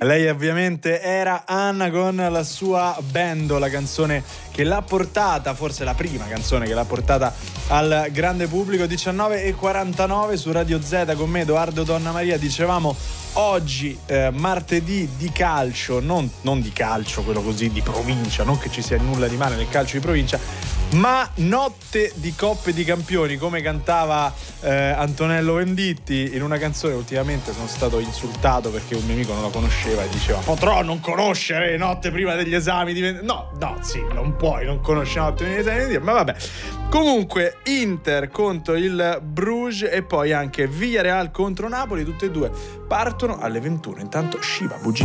Lei ovviamente era Anna con la sua Bendo, la canzone che l'ha portata, forse la prima canzone che l'ha portata al grande pubblico. 19:49 su Radio Z con me Edoardo Donnamaria. Dicevamo oggi martedì di calcio, non di calcio quello così di provincia, non che ci sia nulla di male nel calcio di provincia, ma notte di Coppe di Campioni, come cantava Antonello Venditti in una canzone. Ultimamente sono stato insultato perché un mio amico non la conosceva e diceva: potrò non conoscere notte prima degli esami no, sì, non puoi non conoscere notte prima degli esami, ma vabbè. Comunque Inter contro il Bruges e poi anche Villarreal contro Napoli, tutte e due partono alle 21. Intanto Shiva Bugi.